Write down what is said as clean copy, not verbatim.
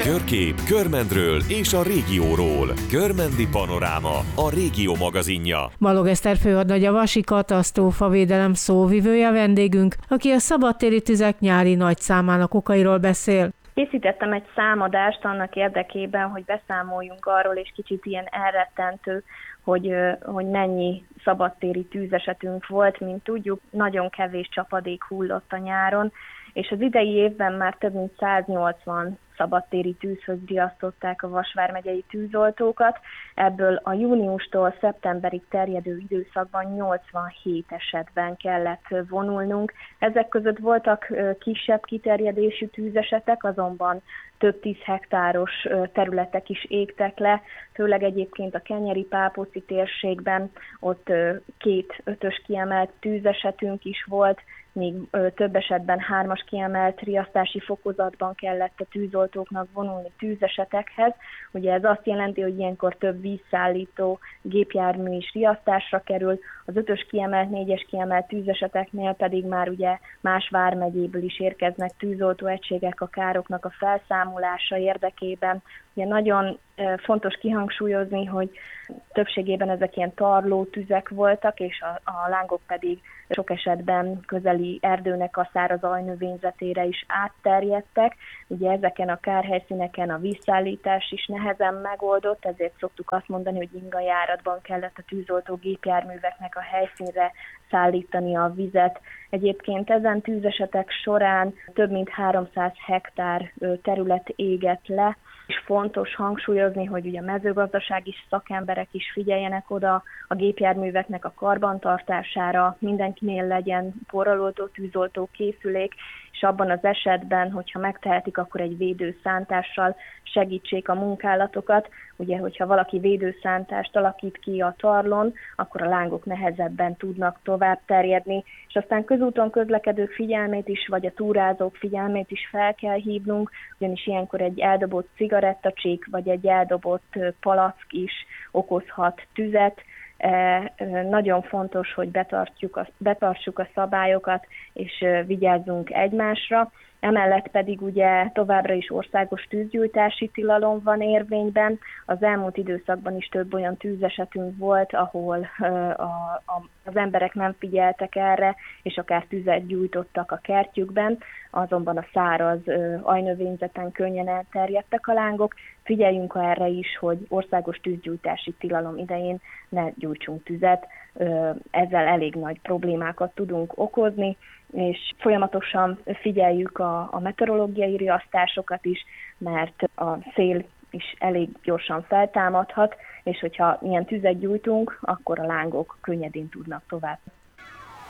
Körkép Körmendről és a régióról. Körmendi Panoráma, a régió magazinja. Balog Eszter főhadnagy, a Vasi katasztrófavédelem szóvivője vendégünk, aki a szabadtéri tüzek nyári nagy számának okairól beszél. Készítettem egy számadást annak érdekében, hogy beszámoljunk arról, és kicsit ilyen elrettentő, hogy mennyi szabadtéri tűzesetünk volt. Mint tudjuk, nagyon kevés csapadék hullott a nyáron, és az idei évben már több mint 180 szabadtéri tűzhöz riasztották a Vas vármegyei tűzoltókat. Ebből a júniustól szeptemberig terjedő időszakban 87 esetben kellett vonulnunk. Ezek között voltak kisebb kiterjedésű tűzesetek, azonban több 10 hektáros területek is égtek le, főleg egyébként a Kenyeri-Pápoci térségben, ott 2 5-ös kiemelt tűzesetünk is volt, míg több esetben 3-as kiemelt riasztási fokozatban kellett a tűzoltóknak vonulni tűzesetekhez. Ugye ez azt jelenti, hogy ilyenkor több vízszállító gépjármű is riasztásra kerül, az 5-ös kiemelt, 4-es kiemelt tűzeseteknél pedig már ugye más vármegyéből is érkeznek tűzoltóegységek a károknak a felszámolása érdekében. Ugye nagyon fontos kihangsúlyozni, hogy többségében ezek ilyen tarló tüzek voltak, és a lángok pedig sok esetben közeli erdőnek a száraz ajnövényzetére is átterjedtek. Ugye ezeken a kárhelyszíneken a vízszállítás is nehezen megoldott, ezért szoktuk azt mondani, hogy ingajáratban kellett a tűzoltó gépjárműveknek a helyszínre szállítani a vizet. Egyébként ezen tűzesetek során több mint 300 hektár terület égett le, és fontos hangsúlyozni, hogy ugye a mezőgazdasági szakemberek is figyeljenek oda a gépjárműveknek a karbantartására, mindenkinél legyen porraloltó, tűzoltó készülék, és abban az esetben, hogyha megtehetik, akkor egy védőszántással segítsék a munkálatokat. Ugye, hogyha valaki védőszántást alakít ki a tarlon, akkor a lángok nehezebben tudnak tovább terjedni, és aztán közúton közlekedők figyelmét is, vagy a túrázók figyelmét is fel kell hívnunk, ugyanis ilyenkor egy eldobott cigarettacsík, vagy egy eldobott palack is okozhat tüzet. Nagyon fontos, hogy betartsuk a szabályokat, és vigyázzunk egymásra. Emellett pedig ugye továbbra is országos tűzgyújtási tilalom van érvényben. Az elmúlt időszakban is több olyan tűzesetünk volt, ahol az emberek nem figyeltek erre, és akár tüzet gyújtottak a kertjükben, azonban a száraz ajnövényzeten könnyen elterjedtek a lángok. Figyeljünk erre is, hogy országos tűzgyújtási tilalom idején ne gyújtsunk tüzet, ezzel elég nagy problémákat tudunk okozni, és folyamatosan figyeljük a meteorológiai riasztásokat is, mert a szél is elég gyorsan feltámadhat, és hogyha ilyen tüzet gyújtunk, akkor a lángok könnyedén tudnak tovább